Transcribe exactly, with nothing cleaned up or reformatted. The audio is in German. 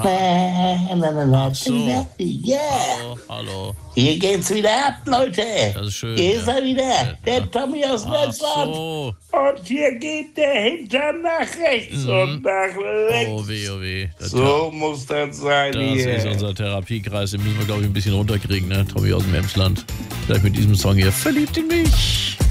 Na, na, na, na. Ach so. Ja. Hallo, hallo. Hier geht's wieder ab, Leute. Das ist schön. Hier ist ja. er wieder, Ja. der Tommy aus Ach Netzland. so. Und hier geht der Hintern nach rechts Mhm. und nach links. Oh weh, oh weh. Das, So muss das sein das hier. ist unser Therapiekreis. Den müssen wir, glaube ich, ein bisschen runterkriegen, ne? Tommy aus dem Emsland. Gleich mit diesem Song hier. Verliebt in mich.